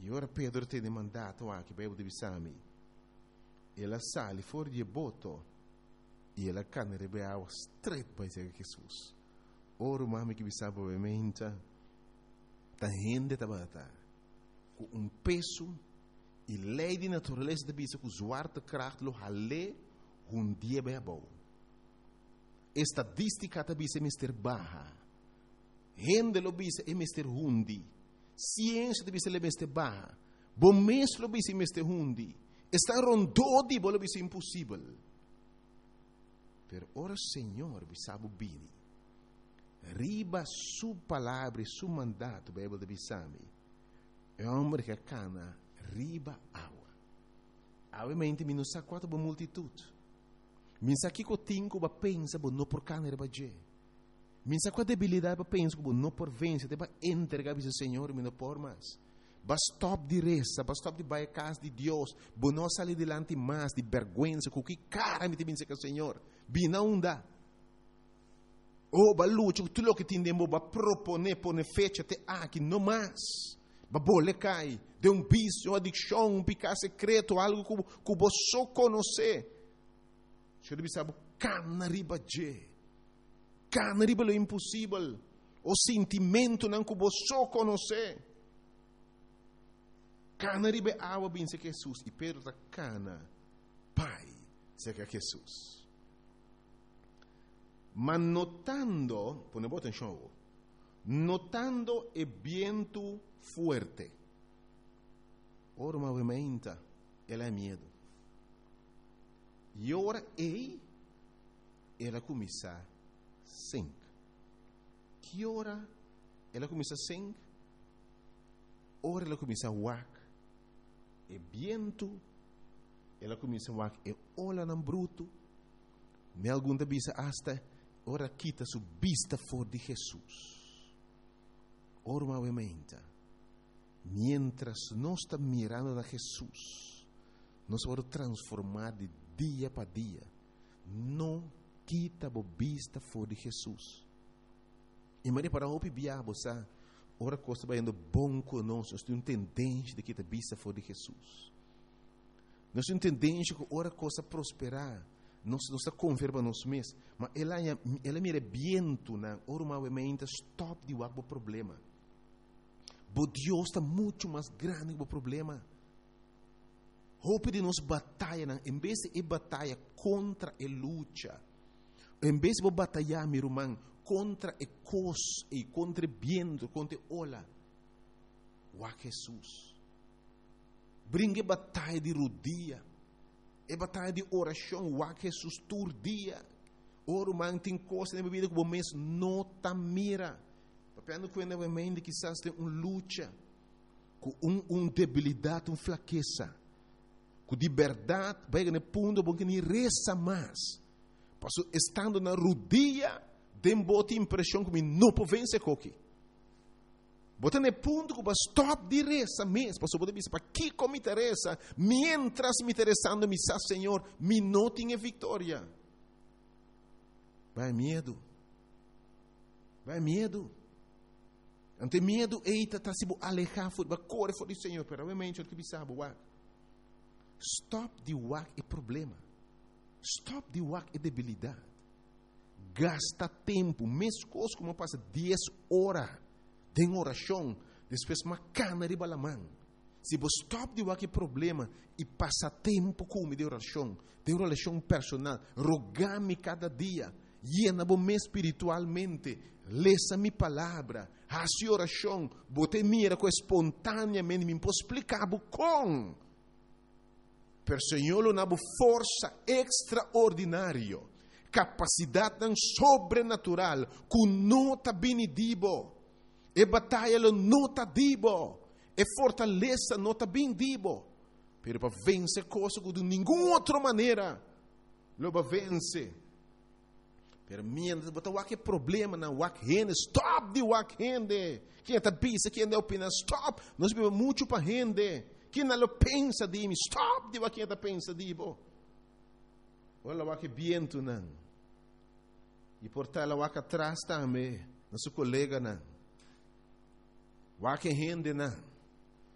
E ora Pedro tem mandato aqui para o Bisami. Ela sale fora de boto e ela canere água straight para Jesus. Ora o mami que Bisami obviamente ta gente tabata com peso e lei de natureza da bisa com zwarte kracht lo hale dia bem bom. Estatística da bisa mister baja. Gente lo bisa é mister hundi. Ciência da bisa é mister baja. Bom mês lo bisa mister hundi. Está rondodi lo bisa impossível. Per ora Senhor bisabo bini. Riba su palavra e su mandato Bible da bisami. É homem que cana riba água. Obviamente mi non sa quanto bo multitude. Mi sa que co tinco ba pensa bo no por canere ba je. Mi sa qua debilidade ba pensa bo no por vence, te ba entregar bis Senhor mi no por mas. Ba stop di resa, ba stop di vai casa di Deus, bo no sali delante mais di vergüenza co que cara mi te bin se que Senhor. Bina unda. Oh, ba luce, tu lo che ti indembo ba propone pone fecha te aqui no mas. Ba bolle cai de um vício, uma adicção, um pecado secreto, algo que você só conhece. Você deve saber, cana riba je. Cana riba lo impossível. O sentimento não que você só conhece. Cana riba água bem se Jesus. E Pedro da cana, pai, se que Jesus. Mas notando, põe bota em show, notando o vento fuerte. Ora movimenta, ela é medo. E ora ela começa a sing. Que hora ela começa a sing? Ora ela começa a wak. E vento, ela começa a wak. E olha não bruto. Me algum da bisa hasta ora quita su vista for de Jesus. Ora movimenta. Mientras nós estamos mirando a Jesus, nós vamos transformar de dia para dia. Não quita a vista fora de Jesus. E Maria para o biabo, sabe? Ora coisa vai indo bom conosco. Nós temos tendência de quitar a vista fora de Jesus. Nós temos tendência que ora coisa prosperar. Nós está confirma nós mesmos. Mas ela mira viento na ora movimenta stop de o problema. Mas Deus está muito mais grande que o problema. Hope de nos batalha, em vez de batalha contra a luta, em vez de batalhar, meu irmão, contra a cos e contra o vento, contra a ola, o Jesus. Brinque batalha de rodia, e batalha de oração, o Jesus todo dia. Ora, irmão, tem coisa na vida que o mês não está mira. Papiando que novamente quizás tem luta, com debilidade, uma fraqueza, com liberdade, vai no ponto bom que nem reza mais. Passo estando na rodia, tem boa impressão que não pode vencer coque. Bota no ponto que vai stop de reza mesmo. Passo pode dizer para que me interessa, mientras me interessando me sa Senhor, me não tenho vitória. Vai medo. Vai medo. Ante medo, eita, está se alejar, vai correr fora do Senhor, pero obviamente, o que sabe, stop de wak é problema. Stop de wak é debilidade. Gasta tempo, mesmo coisa como passa 10 horas de oração, depois uma cana de balamã. Se você stop de wak é problema e passa tempo com de oração personal, rogar-me cada dia, llena-me espiritualmente, lesa minha palavra, a sua oração, bote mira com espontaneamente, me posso explicar com. Per Senhor, uma força extraordinária, capacidade sobrenatural, com nota benedibo, e batalha nota dibo, e fortaleza nota bendibo, pero para vencer coisas de nenhuma outra maneira, lo para vencer. Pero mientras botar o problema na wak rende, stop de wak rende. Quem está pensa, quem está opina, stop. Nós vivemos muito para rende. Quem não pensa de mim, stop de wak está pensa de bo. Olha o wak viento não. E por tal o wak atrás também, nosso colega não. Wak rende não.